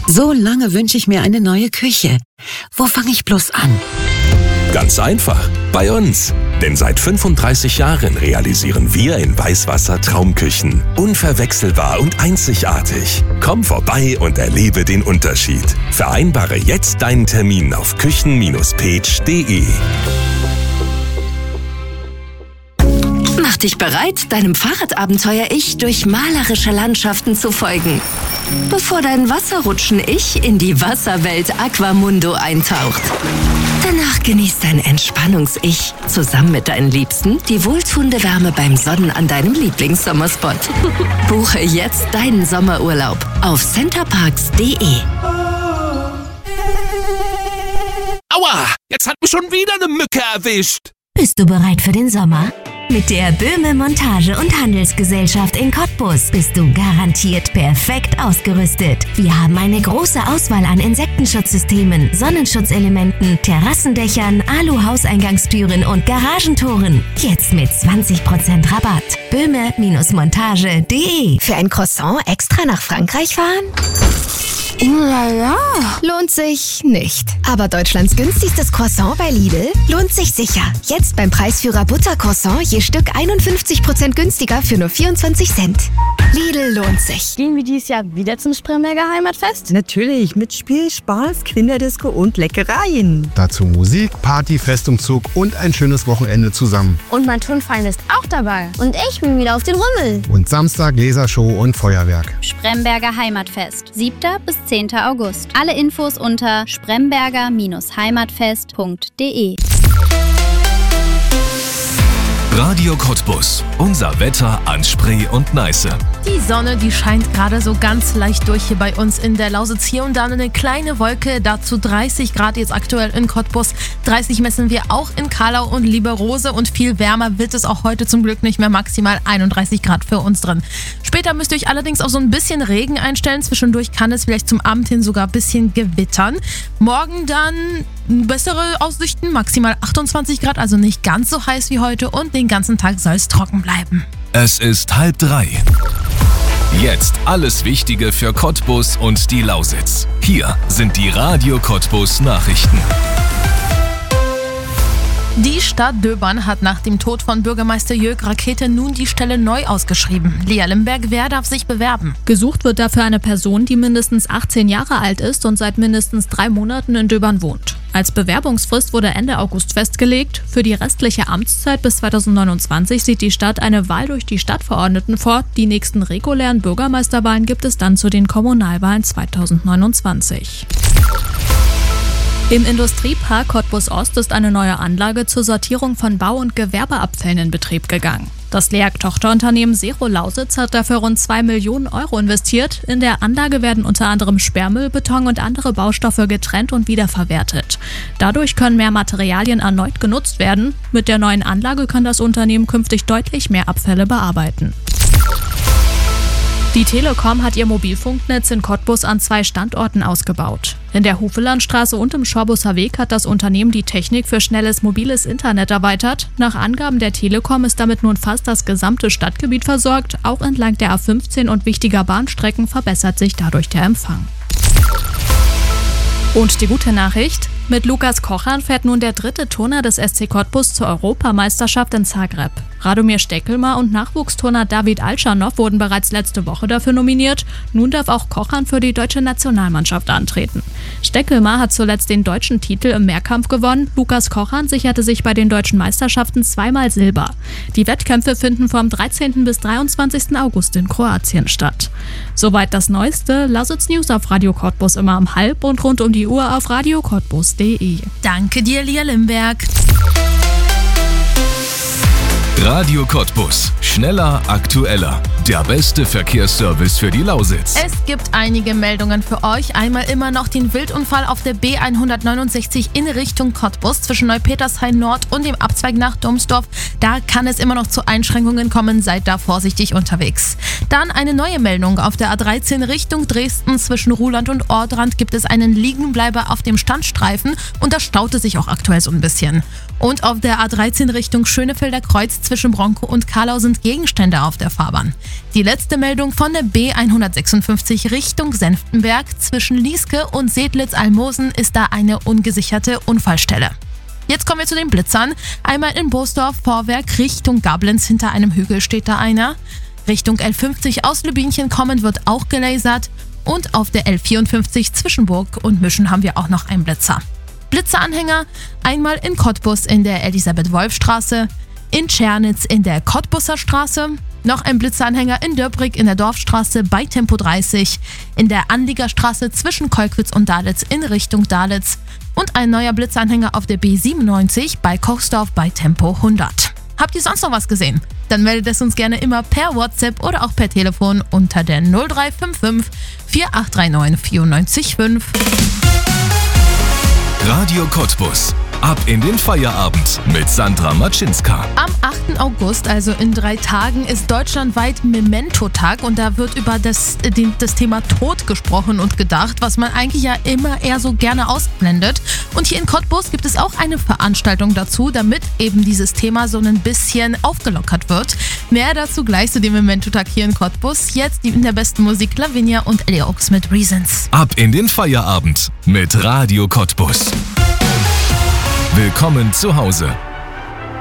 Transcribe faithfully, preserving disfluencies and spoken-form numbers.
So lange wünsche ich mir eine neue Küche. Wo fange ich bloß an? Ganz einfach, bei uns. Denn seit fünfunddreißig Jahren realisieren wir in Weißwasser Traumküchen. Unverwechselbar und einzigartig. Komm vorbei und erlebe den Unterschied. Vereinbare jetzt deinen Termin auf küchen Bindestrich page punkt de. Mach dich bereit, deinem Fahrradabenteuer-Ich durch malerische Landschaften zu folgen. Bevor dein Wasserrutschen-Ich in die Wasserwelt Aquamundo eintaucht. Danach genießt dein Entspannungs-Ich zusammen mit deinen Liebsten die wohltuende Wärme beim Sonnen an deinem Lieblingssommerspot. Buche jetzt deinen Sommerurlaub auf centerparks punkt de. Aua, jetzt hat mich schon wieder eine Mücke erwischt. Bist du bereit für den Sommer? Mit der Böhme Montage- und Handelsgesellschaft in Cottbus bist du garantiert perfekt ausgerüstet. Wir haben eine große Auswahl an Insektenschutzsystemen, Sonnenschutzelementen, Terrassendächern, Alu-Hauseingangstüren und Garagentoren. Jetzt mit zwanzig Prozent Rabatt. Böhme Montage punkt de. Für ein Croissant extra nach Frankreich fahren? Ulala. Lohnt sich nicht. Aber Deutschlands günstigstes Croissant bei Lidl lohnt sich sicher. Jetzt beim Preisführer Buttercroissant je Stück einundfünfzig Prozent günstiger für nur vierundzwanzig Cent. Lidl lohnt sich. Gehen wir dieses Jahr wieder zum Spremberger Heimatfest? Natürlich, mit Spiel, Spaß, Kinderdisco und Leckereien. Dazu Musik, Party, Festumzug und ein schönes Wochenende zusammen. Und mein Turnverein ist auch dabei. Und ich bin wieder auf den Rummel. Und Samstag Lasershow und Feuerwerk. Spremberger Heimatfest, siebter bis zehnter August. Alle Infos unter spremberger Heimatfest punkt de. Radio Cottbus. Unser Wetter an Spree und Neiße. Die Sonne, die scheint gerade so ganz leicht durch hier bei uns in der Lausitz. Hier und da eine kleine Wolke, dazu dreißig Grad jetzt aktuell in Cottbus. dreißig messen wir auch in Carlau und Lieberose und viel wärmer wird es auch heute zum Glück nicht mehr. Maximal einunddreißig Grad für uns drin. Später müsst ihr euch allerdings auf so ein bisschen Regen einstellen. Zwischendurch kann es vielleicht zum Abend hin sogar ein bisschen gewittern. Morgen dann bessere Aussichten, maximal achtundzwanzig Grad, also nicht ganz so heiß wie heute und den ganzen Tag soll es trocken bleiben. Es ist halb drei. Jetzt alles Wichtige für Cottbus und die Lausitz. Hier sind die Radio Cottbus Nachrichten. Die Stadt Döbern hat nach dem Tod von Bürgermeister Jörg Rakete nun die Stelle neu ausgeschrieben. Lea Limberg, wer darf sich bewerben? Gesucht wird dafür eine Person, die mindestens achtzehn Jahre alt ist und seit mindestens drei Monaten in Döbern wohnt. Als Bewerbungsfrist wurde Ende August festgelegt. Für die restliche Amtszeit bis zweitausendneunundzwanzig sieht die Stadt eine Wahl durch die Stadtverordneten vor. Die nächsten regulären Bürgermeisterwahlen gibt es dann zu den Kommunalwahlen zweitausendneunundzwanzig. Im Industriepark Cottbus Ost ist eine neue Anlage zur Sortierung von Bau- und Gewerbeabfällen in Betrieb gegangen. Das L E A G-Tochterunternehmen Sero Lausitz hat dafür rund zwei Millionen Euro investiert. In der Anlage werden unter anderem Sperrmüll, Beton und andere Baustoffe getrennt und wiederverwertet. Dadurch können mehr Materialien erneut genutzt werden. Mit der neuen Anlage kann das Unternehmen künftig deutlich mehr Abfälle bearbeiten. Die Telekom hat ihr Mobilfunknetz in Cottbus an zwei Standorten ausgebaut. In der Hufelandstraße und im Schorbusser Weg hat das Unternehmen die Technik für schnelles mobiles Internet erweitert. Nach Angaben der Telekom ist damit nun fast das gesamte Stadtgebiet versorgt. Auch entlang der A fünfzehn und wichtiger Bahnstrecken verbessert sich dadurch der Empfang. Und die gute Nachricht: Mit Lukas Kochan fährt nun der dritte Turner des S C Cottbus zur Europameisterschaft in Zagreb. Radomir Steckelmar und Nachwuchsturner David Alschanow wurden bereits letzte Woche dafür nominiert. Nun darf auch Kochan für die deutsche Nationalmannschaft antreten. Steckelmar hat zuletzt den deutschen Titel im Mehrkampf gewonnen. Lukas Kochan sicherte sich bei den deutschen Meisterschaften zweimal Silber. Die Wettkämpfe finden vom dreizehnten bis dreiundzwanzigsten August in Kroatien statt. Soweit das Neueste. Lausitz News auf Radio Cottbus immer um halb und rund um die Uhr auf radio cottbus punkt de. Danke dir, Lea Limberg. Radio Cottbus. Schneller, aktueller. Der beste Verkehrsservice für die Lausitz. Es gibt einige Meldungen für euch. Einmal immer noch den Wildunfall auf der B hundertneunundsechzig in Richtung Cottbus zwischen Neupetershain Nord und dem Abzweig nach Domsdorf. Da kann es immer noch zu Einschränkungen kommen. Seid da vorsichtig unterwegs. Dann eine neue Meldung. Auf der A dreizehn Richtung Dresden zwischen Ruhland und Ordrand gibt es einen Liegenbleiber auf dem Standstreifen und da staute sich auch aktuell so ein bisschen. Und auf der A dreizehn Richtung Schönefelder Kreuz zwischen Bronkow und Kahlau sind Gegenstände auf der Fahrbahn. Die letzte Meldung von der B hundertsechsundfünfzig Richtung Senftenberg zwischen Lieske und Sedlitz-Almosen ist da eine ungesicherte Unfallstelle. Jetzt kommen wir zu den Blitzern. Einmal in Boosdorf Vorwerk Richtung Gablenz, hinter einem Hügel steht da einer. Richtung L fünfzig aus Lübinchen kommend wird auch gelasert. Und auf der L vierundfünfzig zwischen Burg und Mischen haben wir auch noch einen Blitzer. Blitzeranhänger einmal in Cottbus in der Elisabeth-Wolf-Straße, in Tschernitz in der Cottbusser Straße, noch ein Blitzeranhänger in Döbrig in der Dorfstraße bei Tempo dreißig, in der Anliegerstraße zwischen Kolkwitz und Dalitz in Richtung Dalitz und ein neuer Blitzeranhänger auf der B siebenundneunzig bei Kochsdorf bei Tempo hundert. Habt ihr sonst noch was gesehen? Dann meldet es uns gerne immer per WhatsApp oder auch per Telefon unter der null drei fünf fünf vier acht drei neun vier neun fünf. Radio Cottbus. Ab in den Feierabend mit Sandra Matschinska. Am achten August, also in drei Tagen, ist deutschlandweit Memento-Tag und da wird über das, das Thema Tod gesprochen und gedacht, was man eigentlich ja immer eher so gerne ausblendet. Und hier in Cottbus gibt es auch eine Veranstaltung dazu, damit eben dieses Thema so ein bisschen aufgelockert wird. Mehr dazu gleich zu dem Memento-Tag hier in Cottbus. Jetzt in der besten Musik Lavinia und Ellie Oaks mit Reasons. Ab in den Feierabend mit Radio Cottbus. Willkommen zu Hause.